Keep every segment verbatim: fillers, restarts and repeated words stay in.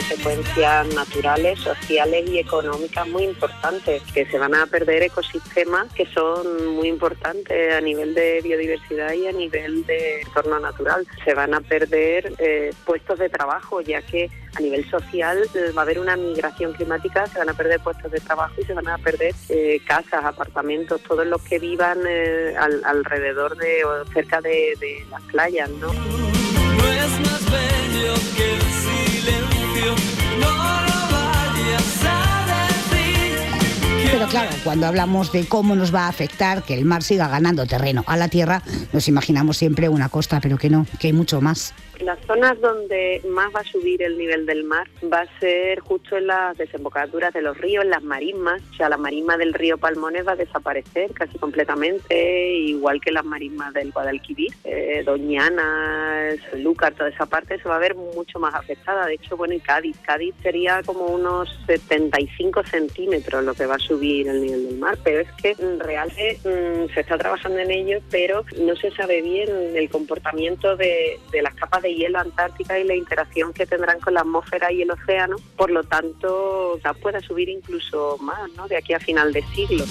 consecuencias naturales, sociales y económicas muy importantes, que se van a perder ecosistemas que son muy importantes a nivel de biodiversidad y a nivel de entorno natural. Se van a perder eh, puestos de trabajo, ya que a nivel social eh, va a haber una migración climática, se van a perder puestos de trabajo y se van a perder eh, casas, apartamentos, todos los que vivan eh, al, alrededor de o cerca de, de las playas, ¿no? No es más bello que el silencio, no lo vayas a decir. Pero claro, cuando hablamos de cómo nos va a afectar que el mar siga ganando terreno a la tierra, nos imaginamos siempre una costa, pero que no, que hay mucho más. Las zonas donde más va a subir el nivel del mar va a ser justo en las desembocaduras de los ríos, en las marismas. O sea, la marisma del río Palmones va a desaparecer casi completamente, igual que las marismas del Guadalquivir, eh, Doñana, Sanlúcar, toda esa parte se va a ver mucho más afectada. De hecho, bueno, y Cádiz. Cádiz sería como unos setenta y cinco centímetros lo que va a subir el nivel del mar, pero es que realmente mmm, se está trabajando en ello, pero no se sabe bien el comportamiento de, de las capas de hielo antártica y la interacción que tendrán con la atmósfera y el océano, por lo tanto ya pueda subir incluso más, ¿no?, de aquí a final de siglo.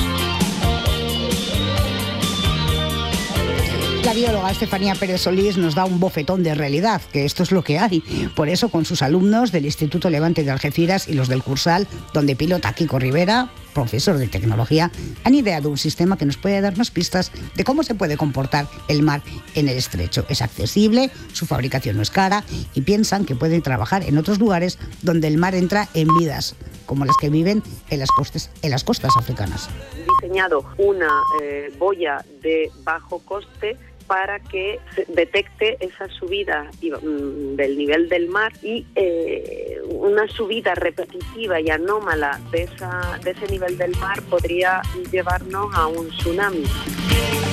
La bióloga Estefanía Pérez Solís nos da un bofetón de realidad, que esto es lo que hay. Por eso, con sus alumnos del Instituto Levante de Algeciras y los del Cursal, donde pilota Kiko Rivera, profesor de tecnología, han ideado un sistema que nos puede darnos pistas de cómo se puede comportar el mar en el estrecho. Es accesible, su fabricación no es cara y piensan que pueden trabajar en otros lugares donde el mar entra en vidas, como las que viven en las costas, en las costas africanas. Diseñado una eh, boya de bajo coste para que se detecte esa subida del nivel del mar y eh, una subida repetitiva y anómala de, esa, de ese nivel del mar podría llevarnos a un tsunami.